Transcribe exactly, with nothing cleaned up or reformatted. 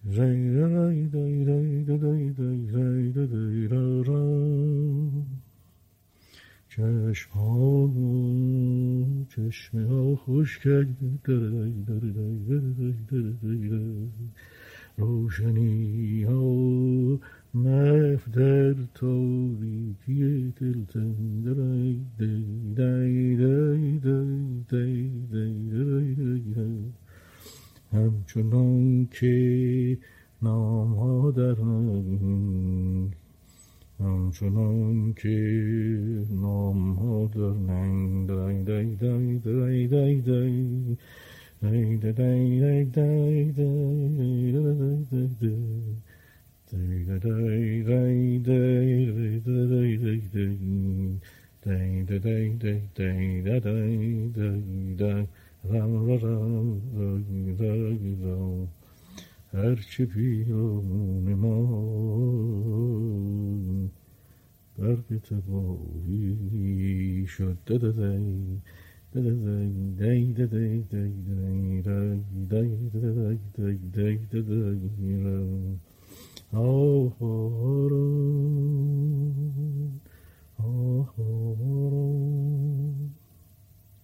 چشم ها چشم ها خوش کرده روشنی ها محو در تاریکی دلتن همچنان که نام ها در ننگ همچنان که نام ها در ننگ دای دای دای دای دای دای دای دای دای دای هرچه پیران ما برق تباهی شد دددی دددی دددی دددی دددی دددی دددی آه